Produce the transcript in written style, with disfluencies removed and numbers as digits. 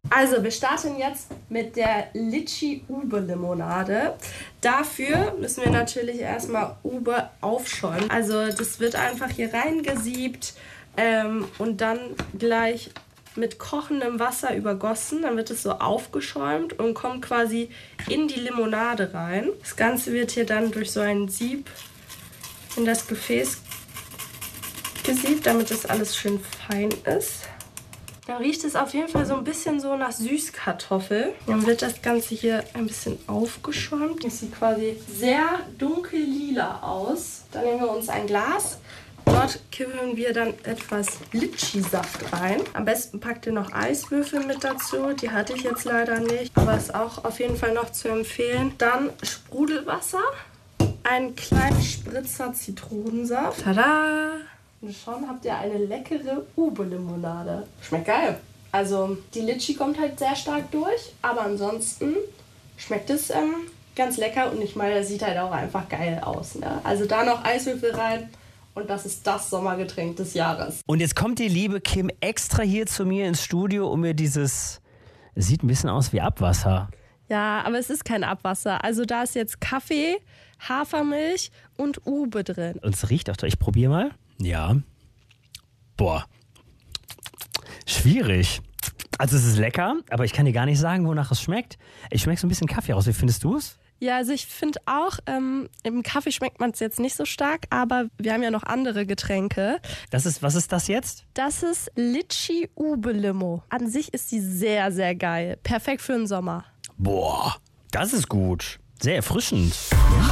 Also, wir starten jetzt mit der Litchi-Ube-Limonade. Dafür müssen wir natürlich erstmal Ube aufschäumen. Also, das wird einfach hier reingesiebt und dann gleich mit kochendem Wasser übergossen. Dann wird es so aufgeschäumt und kommt quasi in die Limonade rein. Das Ganze wird hier dann durch so ein Sieb in das Gefäß gesiebt, damit das alles schön fein ist. Dann riecht es auf jeden Fall so ein bisschen so nach Süßkartoffel. Dann wird das Ganze hier ein bisschen aufgeschäumt. Das sieht quasi sehr dunkel lila aus. Dann nehmen wir uns ein Glas. Dort kippen wir dann etwas Litschi-Saft rein. Am besten packt ihr noch Eiswürfel mit dazu. Die hatte ich jetzt leider nicht, aber ist auch auf jeden Fall noch zu empfehlen. Dann Sprudelwasser, einen kleinen Spritzer Zitronensaft. Tada! Und schon habt ihr eine leckere Ube-Limonade. Schmeckt geil. Also die Litschi kommt halt sehr stark durch, aber ansonsten schmeckt es ganz lecker und ich meine, das sieht halt auch einfach geil aus. Ne? Also da noch Eiswürfel rein und das ist das Sommergetränk des Jahres. Und jetzt kommt die liebe Kim extra hier zu mir ins Studio, um mir es sieht ein bisschen aus wie Abwasser. Ja, aber es ist kein Abwasser. Also da ist jetzt Kaffee, Hafermilch und Ube drin. Und es riecht auch, ich probiere mal. Ja. Boah. Schwierig. Also es ist lecker, aber ich kann dir gar nicht sagen, wonach es schmeckt. Ich schmecke so ein bisschen Kaffee raus. Wie findest du es? Ja, also ich finde auch, im Kaffee schmeckt man es jetzt nicht so stark, aber wir haben ja noch andere Getränke. Was ist das jetzt? Das ist Litchi Ube Limo. An sich ist die sehr, sehr geil. Perfekt für den Sommer. Boah, das ist gut. Sehr erfrischend.